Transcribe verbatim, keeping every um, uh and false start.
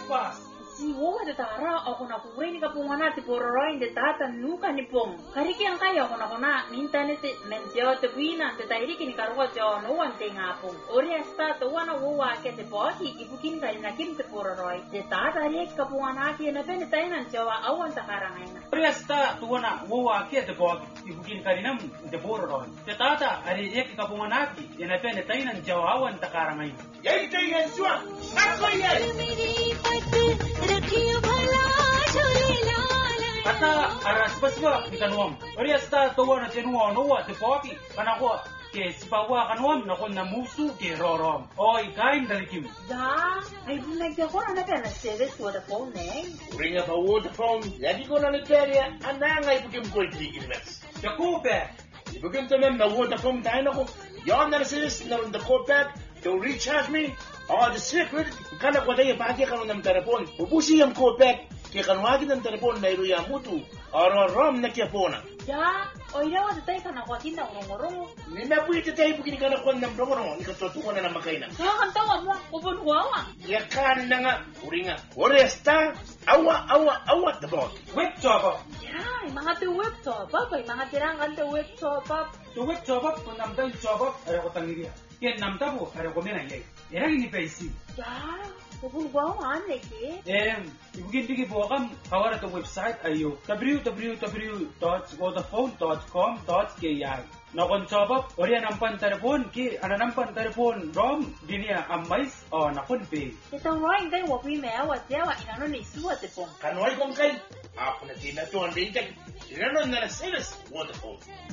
pa. Si wo de tara ako na kuwi ni kapungana ti pororoy de tata nuka ni pong. Kariki ang kaya ako na kona minta ni ti mentyo te buina te tairi kini karwa jo no wan te ngapong. Ori asta to wana wo wa ke te poti ibukin kay na kim te pororoy. De tata ri kapungana ki na pen tay nan jawa awan ta karangaina. Ori asta to wana wo wa ke te poti ibukin kay nam te pororoy. Te tata ari ek kapungana ki na pen tay nan jawa awan ta karangaina. Yai te yeswa. Nakko yai. Kata aras baswa ikanuam. Ori asta to wana tenuwa no wa te poti kana ko ke sipawa kanuam na kon na musu ke rorom. Oi kain dalikim. Da, ay bunag de ko na kana service for the phone eh. Ringa pa wo the phone. Lagi ko na ni Peria ananga ibukim ko itigil mes. Yakupe. Ibukim to mem na wo the phone dai na ko. Yon na sis na the call back to recharge me. Oh, the secret kana ko dai pa ke kanu nam telefon. Ubusi yam call back. Ke kanwagi ng telepon na iruya mutu, aro rom na kia pona. Ya, oira wa tay kana ko tinda ngorong. Ni na pui te tay bukini kana kon ng rongoro, ni ka totuan na makaina. Ya kan tawa mo, ubon wawa. Ya kan na nga, uringa. Oresta, awa awa awa the bot. Web job. Ya, mga te web job, bay mga tirang kan te web job. To web job ko nam dai job ay ko tangiria. Yen nam tabo ay ko mena yai. Era ni paisi. Ya. Ubun wawa neke. Em, ibugin digi bokam kawara to website ayo w w w dot vodafone dot com dot k i. Nakon chobab oriya nampan telepon ki ana nampan telepon rom dinia amais o nakon pe. Ito roing dai wo pi me wa tia wa inano ni suwa te pong. Kanwai kong kay, ako na tinatuan din kay, inano na na service, Vodafone.